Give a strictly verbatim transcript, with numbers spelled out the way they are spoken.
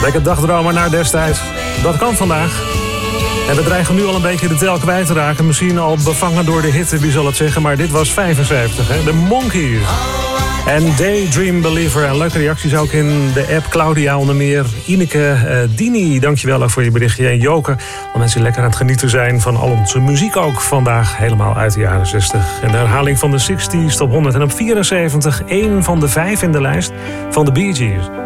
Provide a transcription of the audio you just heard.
Lekker dagdromen naar destijds. Dat kan vandaag. En we dreigen nu al een beetje de tel kwijt te raken. Misschien al bevangen door de hitte, wie zal het zeggen. Maar dit was vijfenzeventig, hè? De Monkees. En Daydream Believer. En leuke reacties ook in de app. Claudia onder meer. Ineke uh, Dini, dankjewel ook voor je berichtje. En Joke, al mensen lekker aan het genieten zijn van al onze muziek ook vandaag. Helemaal uit de jaren zestig. En de herhaling van de zestig's top honderd. En op vierenzeventig, één van de vijf in de lijst van de Bee Gees.